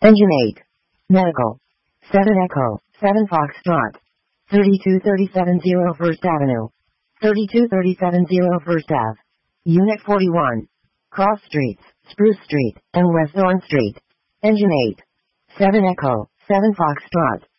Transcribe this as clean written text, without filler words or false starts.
Engine 8. Medical. 7 Echo, 7 Foxtrot. 32370 First Avenue. 32370 First Ave. Unit 41. Cross Streets, Spruce Street, and West Orange Street. Engine 8. 7 Echo, 7 Foxtrot.